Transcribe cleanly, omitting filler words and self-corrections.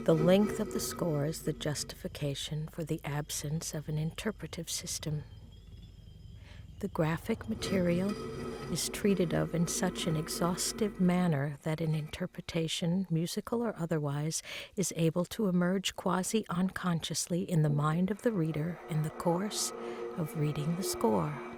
The length of the score is the justification for the absence of an interpretive system. The graphic material is treated of in such an exhaustive manner that an interpretation, musical or otherwise, is able to emerge quasi-unconsciously in the mind of the reader in the course of reading the score.